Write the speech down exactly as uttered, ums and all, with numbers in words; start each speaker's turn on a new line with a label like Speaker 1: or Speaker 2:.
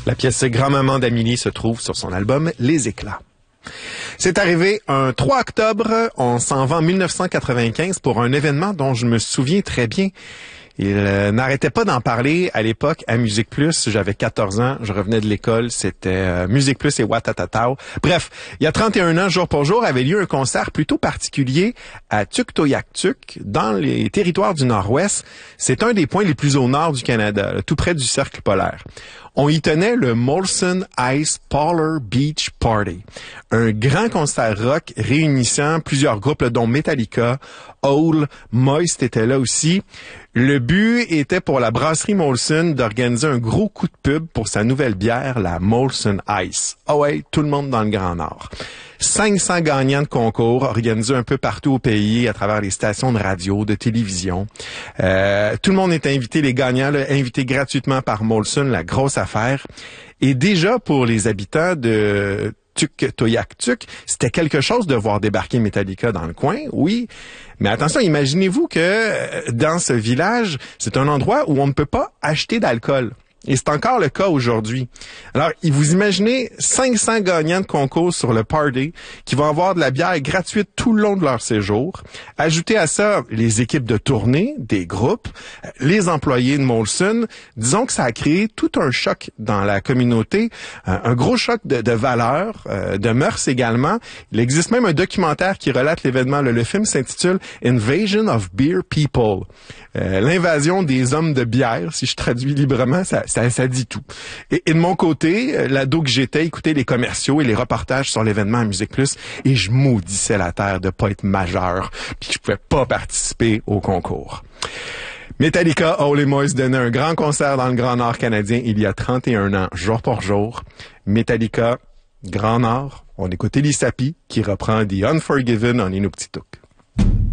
Speaker 1: La pièce Grand-maman d'Amélie se trouve sur son album Les Éclats. C'est arrivé un trois octobre, on s'en va en mille neuf cent quatre-vingt-quinze pour un événement dont je me souviens très bien. Il euh, n'arrêtait pas d'en parler à l'époque à Musique Plus. J'avais quatorze ans, je revenais de l'école, c'était euh, Musique Plus et Watatatao. Bref, il y a trente et un ans, jour pour jour, avait lieu un concert plutôt particulier à Tuktoyaktuk, dans les territoires du Nord-Ouest. C'est un des points les plus au nord du Canada, là, tout près du cercle polaire. On y tenait le Molson Ice Polar Beach Party, un grand concert rock réunissant plusieurs groupes, dont Metallica, Hole, Moist était là aussi. Le but était pour la brasserie Molson d'organiser un gros coup de pub pour sa nouvelle bière, la Molson Ice. Ah ouais, tout le monde dans le Grand Nord. cinq cents gagnants de concours organisés un peu partout au pays à travers les stations de radio, de télévision. Euh, tout le monde est invité, les gagnants, là, invités gratuitement par Molson, la grosse affaire. Et déjà, pour les habitants de Tuktoyaktuk, c'était quelque chose de voir débarquer Metallica dans le coin, oui. Mais attention, imaginez-vous que dans ce village, c'est un endroit où on ne peut pas acheter d'alcool. Et c'est encore le cas aujourd'hui. Alors, vous imaginez cinq cents gagnants de concours sur le party qui vont avoir de la bière gratuite tout le long de leur séjour. Ajoutez à ça les équipes de tournée, des groupes, les employés de Molson. Disons que ça a créé tout un choc dans la communauté, un gros choc de, de valeurs, de mœurs également. Il existe même un documentaire qui relate l'événement. Le, le film s'intitule Invasion of Beer People. Euh, l'invasion des hommes de bière, si je traduis librement, ça Ça, ça dit tout. Et, et de mon côté, l'ado que j'étais, écoutais les commerciaux et les reportages sur l'événement à Musique Plus, et je maudissais la terre de pas être majeur, puis que je pouvais pas participer au concours. Metallica, Hole et Moist donnaient un grand concert dans le Grand Nord canadien il y a trente et un ans, jour pour jour. Metallica, Grand Nord, on écoutait Lissapi, qui reprend The Unforgiven en Inuktitut.